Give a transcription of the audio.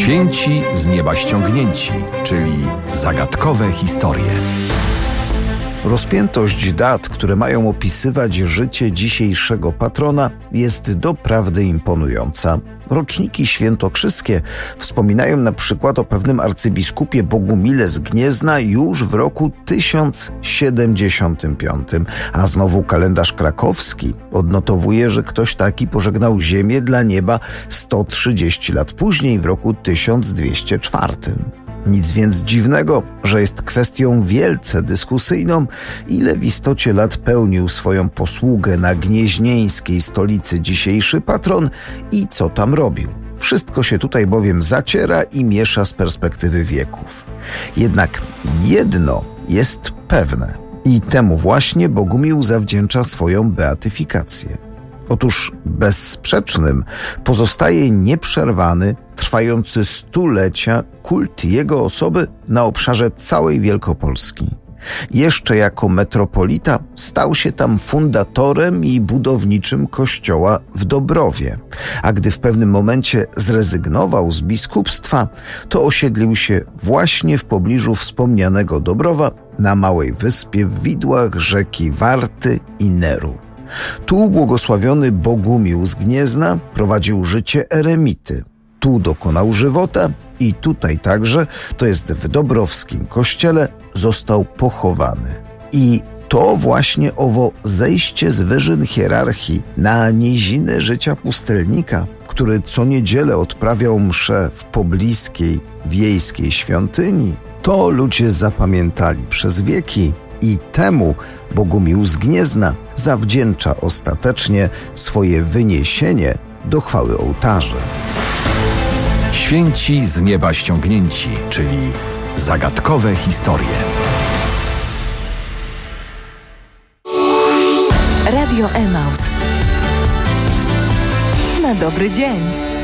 Święci z nieba ściągnięci, czyli zagadkowe historie. Rozpiętość dat, które mają opisywać życie dzisiejszego patrona, jest doprawdy imponująca. Roczniki świętokrzyskie wspominają na przykład o pewnym arcybiskupie Bogumile z Gniezna już w roku 1075, a znowu kalendarz krakowski odnotowuje, że ktoś taki pożegnał ziemię dla nieba 130 lat później, w roku 1204. Nic więc dziwnego, że jest kwestią wielce dyskusyjną, ile w istocie lat pełnił swoją posługę na gnieźnieńskiej stolicy dzisiejszy patron i co tam robił. Wszystko się tutaj bowiem zaciera i miesza z perspektywy wieków. Jednak jedno jest pewne i temu właśnie Bogumił zawdzięcza swoją beatyfikację. Otóż bezsprzecznym pozostaje nieprzerwany, trwający stulecia kult jego osoby na obszarze całej Wielkopolski. Jeszcze jako metropolita stał się tam fundatorem i budowniczym kościoła w Dobrowie, a gdy w pewnym momencie zrezygnował z biskupstwa, to osiedlił się właśnie w pobliżu wspomnianego Dobrowa na małej wyspie w widłach rzeki Warty i Neru. Tu błogosławiony Bogumił z Gniezna prowadził życie eremity. Tu dokonał żywota i tutaj także, to jest w Dobrowskim kościele, został pochowany. I to właśnie owo zejście z wyżyn hierarchii na niziny życia pustelnika, który co niedzielę odprawiał mszę w pobliskiej wiejskiej świątyni, to ludzie zapamiętali przez wieki i temu Bogumił z Gniezna zawdzięcza ostatecznie swoje wyniesienie do chwały ołtarzy. Święci z nieba ściągnięci, czyli zagadkowe historie. Radio Emaus. Na dobry dzień.